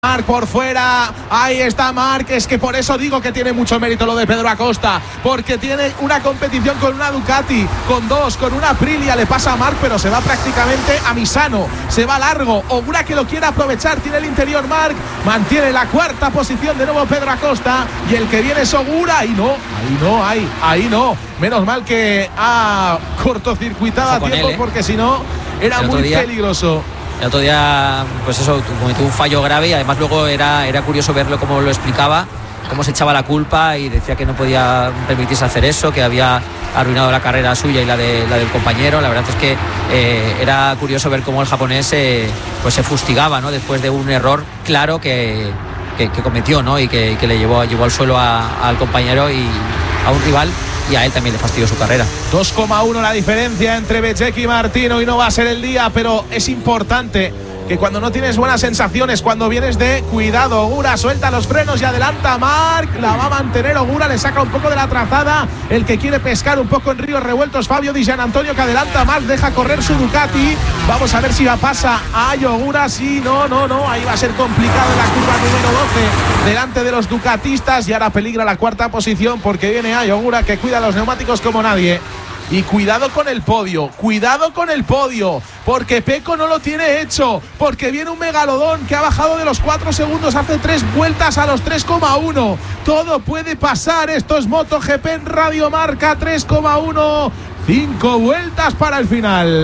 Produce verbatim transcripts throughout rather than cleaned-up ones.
Marc por fuera, ahí está Marc, es que por eso digo que tiene mucho mérito lo de Pedro Acosta, porque tiene una competición con una Ducati, con dos, con una Aprilia, le pasa a Marc, pero se va prácticamente a Misano, se va largo, Ogura que lo quiere aprovechar, tiene el interior Marc, mantiene la cuarta posición de nuevo Pedro Acosta, y el que viene es Ogura, ahí no, ahí no, ahí, ahí no, menos mal que ha cortocircuitado a tiempo, él, ¿eh? Porque si no, era muy día... peligroso. El otro día, pues eso, cometió un fallo grave y además luego era, era curioso verlo cómo lo explicaba, cómo se echaba la culpa y decía que no podía permitirse hacer eso, que había arruinado la carrera suya y la, de, la del compañero. La verdad es que eh, era curioso ver cómo el japonés eh, pues se fustigaba, ¿no? Después de un error claro que, que, que cometió, ¿no? Y que, que le llevó, llevó al suelo a, al compañero y a un rival. Y a él también le fastidió su carrera. dos coma uno la diferencia entre Bezzecchi y Martino, y no va a ser el día, pero es importante que cuando no tienes buenas sensaciones, cuando vienes de cuidado, Ogura suelta los frenos y adelanta Marc, la va a mantener Ogura, le saca un poco de la trazada, el que quiere pescar un poco en ríos revueltos, Fabio Di Gianantonio, que adelanta Marc, deja correr su Ducati, vamos a ver si va pasa a Ogura, sí, no, no, no, ahí va a ser complicado en la curva número doce, delante de los ducatistas, y ahora peligra la cuarta posición porque viene a Ogura, que cuida los neumáticos como nadie. Y cuidado con el podio, cuidado con el podio, porque Pecco no lo tiene hecho, porque viene un megalodón que ha bajado de los cuatro segundos hace tres vueltas a los tres coma uno. Todo puede pasar, esto es MotoGP en Radio Marca, tres coma uno, cinco vueltas para el final.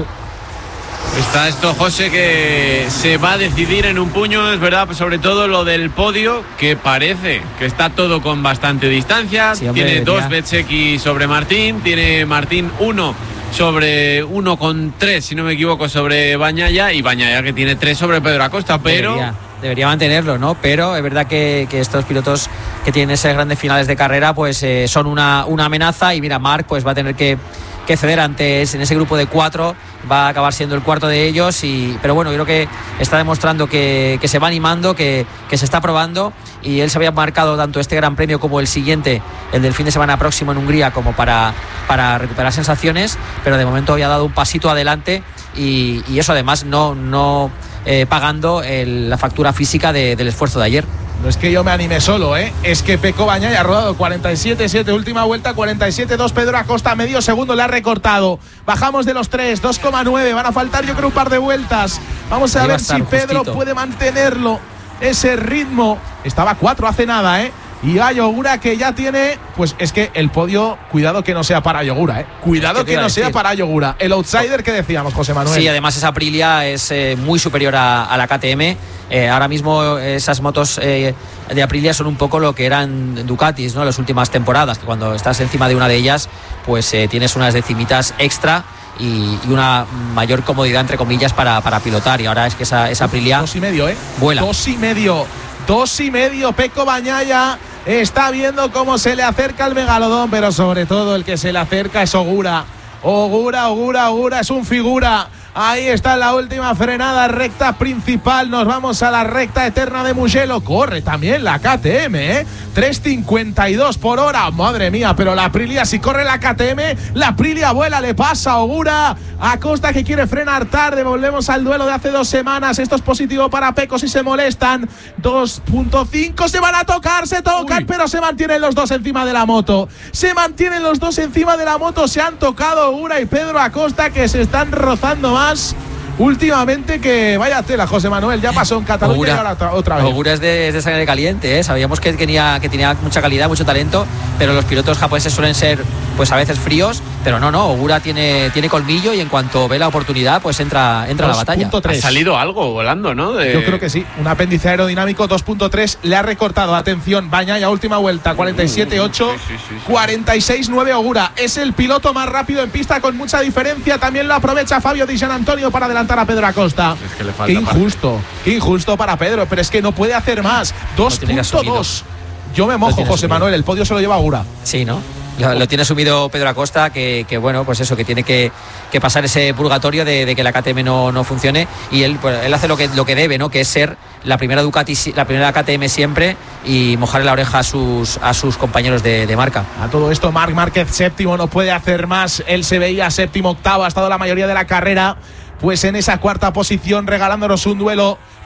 Está esto, José, que se va a decidir en un puño, es verdad, sobre todo lo del podio, que parece que está todo con bastante distancia. Sí, hombre, tiene debería. dos Bezzecchi sobre Martín, tiene Martín uno sobre uno con tres, si no me equivoco, sobre Bagnaia, y Bagnaia que tiene tres sobre Pedro Acosta, pero... Debería, debería mantenerlo, ¿no? Pero es verdad que, que estos pilotos que tienen esas grandes finales de carrera, pues eh, son una, una amenaza, y mira, Marc pues va a tener que... que ceder antes en ese grupo de cuatro, va a acabar siendo el cuarto de ellos, y pero bueno, creo que está demostrando que, que se va animando, que, que se está probando, y él se había marcado tanto este Gran Premio como el siguiente, el del fin de semana próximo en Hungría, como para, para recuperar sensaciones, pero de momento había dado un pasito adelante, y, y eso además no, no eh, pagando el, la factura física de, del esfuerzo de ayer. No es que yo me anime solo, ¿eh? Es que Pecco Bagnaia ha rodado cuarenta y siete siete, última vuelta, cuarenta y siete dos, Pedro Acosta, medio segundo le ha recortado. Bajamos de los tres, dos coma nueve, van a faltar yo creo un par de vueltas. Vamos a Ahí ver si Pedro justito. puede mantenerlo, ese ritmo. Estaba cuatro hace nada, ¿eh? Y a Ogura, que ya tiene, pues es que el podio, cuidado que no sea para Ogura, ¿eh? Cuidado que no sea para Ogura. El outsider que decíamos, José Manuel. Sí, además esa Aprilia es eh, muy superior a, a la K T M. Eh, ahora mismo esas motos eh, de Aprilia son un poco lo que eran Ducatis, ¿no? Las últimas temporadas, que cuando estás encima de una de ellas, pues eh, tienes unas decimitas extra y, y una mayor comodidad, entre comillas, para, para pilotar. Y ahora es que esa, esa Aprilia dos y medio, ¿eh? Vuela. Dos y medio. Dos y medio, Pecco Bagnaia está viendo cómo se le acerca el megalodón, pero sobre todo el que se le acerca es Ogura. Ogura, Ogura, Ogura, es un figura. Ahí está la última frenada, recta principal. Nos vamos a la recta eterna de Mugello. Corre también la K T M, ¿eh? tres cincuenta y dos por hora. Madre mía, pero la Aprilia, si corre la K T M, la Aprilia vuela, le pasa a Ogura. Acosta que quiere frenar tarde. Volvemos al duelo de hace dos semanas. Esto es positivo para Pecco si se molestan. dos punto cinco, se van a tocar, se tocan, Uy. pero se mantienen los dos encima de la moto. Se mantienen los dos encima de la moto. Se han tocado Ogura y Pedro Acosta, que se están rozando más últimamente, que vaya tela, José Manuel, ya pasó en Cataluña Ogura, y ahora otra, otra vez. Ogura es de, es de sangre caliente, ¿eh? Sabíamos que tenía, que tenía mucha calidad, mucho talento, pero los pilotos japoneses suelen ser pues a veces fríos, pero no, no, Ogura tiene, tiene colmillo, y en cuanto ve la oportunidad pues entra, entra a la batalla. Ha salido algo volando, ¿no? De... Yo creo que sí, un apéndice aerodinámico dos punto tres, le ha recortado, atención, Bagnaia, última vuelta, cuarenta y siete ocho, sí, sí, sí, sí. cuarenta y seis nueve Ogura, es el piloto más rápido en pista con mucha diferencia, también lo aprovecha Fabio Di Gianantonio para adelantar a Pedro Acosta. Es que le falta qué injusto, parte. qué injusto para Pedro, pero es que no puede hacer más. dos punto dos. Yo me mojo, José asumido. Manuel, el podio se lo lleva Ogura. Sí, ¿no? Lo, lo tiene asumido Pedro Acosta, que, que bueno, pues eso, que tiene que, que pasar ese purgatorio de, de que la K T M no, no funcione, y él, pues, él hace lo que, lo que debe, ¿no? Que es ser la primera Ducati, la primera K T M siempre, y mojarle la oreja a sus, a sus compañeros de, de marca. A todo esto, Marc Márquez séptimo, no puede hacer más. Él se veía séptimo, octavo, ha estado la mayoría de la carrera pues en esa cuarta posición, regalándonos un duelo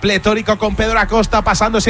pletórico con Pedro Acosta pasándose